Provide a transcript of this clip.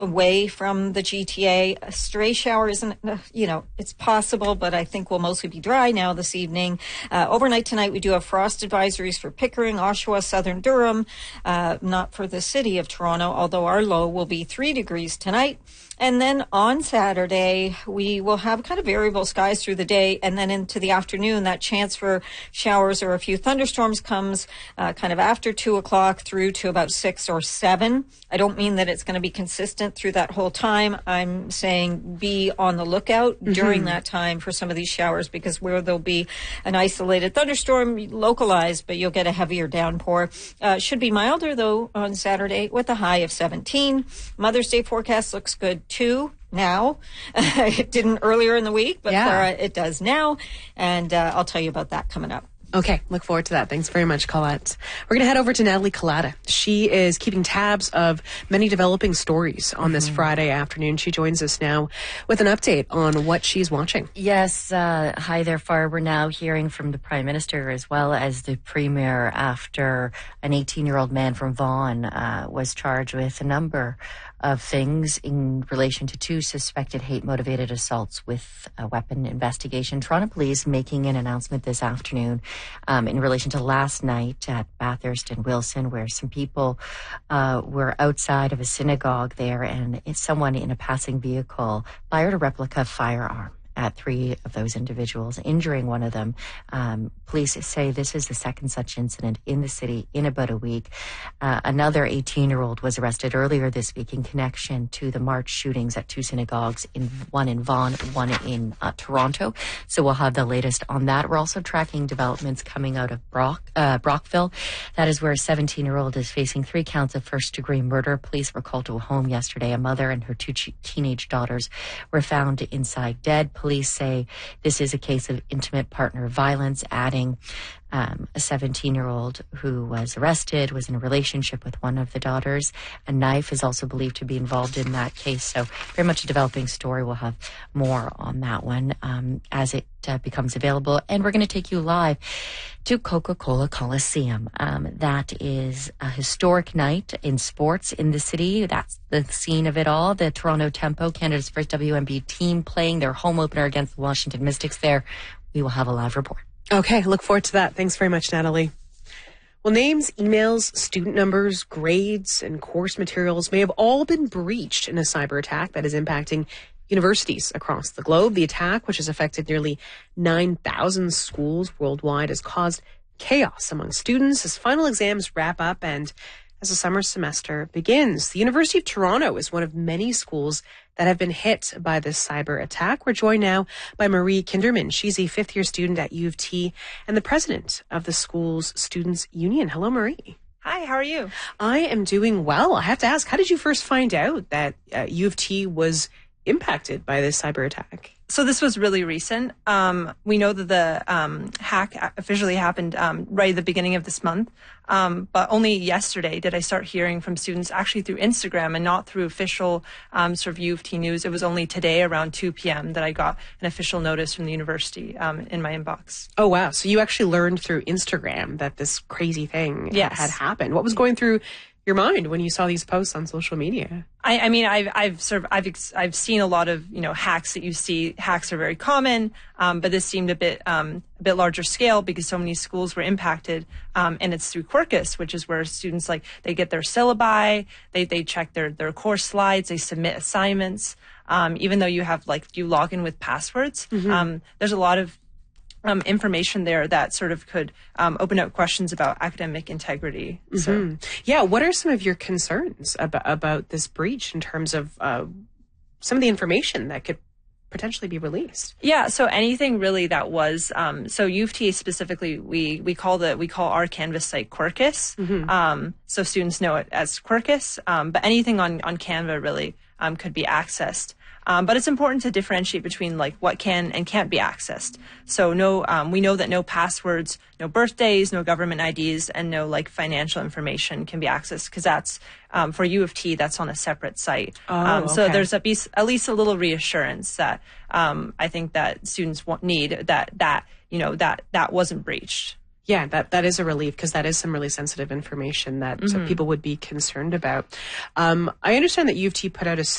away from the GTA. A stray shower isn't, it's possible, but I think we'll mostly be dry now this evening. Overnight tonight, we do have frost advisories for Pickering, Oshawa, Southern Durham, not for the city of Toronto, although our low will be 3 degrees tonight. And then on Saturday, we will have kind of variable skies through the day. And then into the afternoon, that chance for showers or a few thunderstorms comes kind of after 2 o'clock through to about 6 or 7. I don't mean that it's going to be consistent through that whole time. I'm saying be on the lookout during that time for some of these showers, because where there'll be an isolated thunderstorm localized, but you'll get a heavier downpour. Should be milder, though, on Saturday with a high of 17. Mother's Day forecast looks good too now. It didn't earlier in the week, but it does now. And I'll tell you about that coming up. Okay, look forward to that. Thanks very much, Colette. We're going to head over to Natalie Collada. She is keeping tabs of many developing stories on this Friday afternoon. She joins us now with an update on what she's watching. Yes, hi there, Far. We're now hearing from the Prime Minister as well as the Premier after an 18-year-old man from Vaughan was charged with a number of things in relation to 2 suspected hate-motivated assaults with a weapon investigation. Toronto Police making an announcement this afternoon in relation to last night at Bathurst and Wilson, where some people were outside of a synagogue there, and someone in a passing vehicle fired a replica firearm at 3 of those individuals, injuring one of them. Police say this is the second such incident in the city in about a week. Another 18-year-old was arrested earlier this week in connection to the March shootings at 2 synagogues, one in Vaughan, one in Toronto. So we'll have the latest on that. We're also tracking developments coming out of Brockville. That is where a 17-year-old is facing 3 counts of first-degree murder. Police were called to a home yesterday. A mother and her 2 teenage daughters were found inside dead. Police say this is a case of intimate partner violence, adding a 17-year-old who was arrested was in a relationship with one of the daughters. A knife is also believed to be involved in that case. So very much a developing story. We'll have more on that one as it becomes available. And we're going to take you live to Coca-Cola Coliseum. That is a historic night in sports in the city. That's the scene of it all. The Toronto Tempo, Canada's first WNBA team, playing their home opener against the Washington Mystics there. We will have a live report. Okay, look forward to that. Thanks very much, Natalie. Well, names, emails, student numbers, grades, and course materials may have all been breached in a cyber attack that is impacting universities across the globe. The attack, which has affected nearly 9,000 schools worldwide, has caused chaos among students as final exams wrap up and as the summer semester begins. The University of Toronto is one of many schools that have been hit by this cyber attack. We're joined now by Marie Kinderman. She's a 5th-year student at U of T and the president of the school's Students' Union. Hello, Marie. Hi, how are you? I am doing well. I have to ask, how did you first find out that U of T was impacted by this cyber attack? So this was really recent. We know that the hack officially happened right at the beginning of this month. But only yesterday did I start hearing from students actually through Instagram and not through official sort of U of T news. It was only today around 2 p.m. that I got an official notice from the university in my inbox. Oh, wow. So you actually learned through Instagram that this crazy thing had happened. What was going through your mind when you saw these posts on social media? I mean, I've seen a lot of, hacks that you see. Hacks are very common, but this seemed a bit larger scale because so many schools were impacted. And it's through Quarkus, which is where students they get their syllabi, they check their course slides, they submit assignments. Even though you have you log in with passwords, there's a lot of information there that sort of could open up questions about academic integrity. So, yeah, what are some of your concerns about this breach in terms of some of the information that could potentially be released? Yeah, so anything really that was so U of T specifically, we call our Canvas site Quarkus. So students know it as Quarkus, but anything on Canva really could be accessed. But it's important to differentiate between what can and can't be accessed. So we know that no passwords, no birthdays, no government IDs, and no financial information can be accessed because that's for U of T. That's on a separate site. So there's at least a little reassurance that I think that students need that wasn't breached. Yeah, that is a relief because that is some really sensitive information that people would be concerned about. I understand that U of T put out a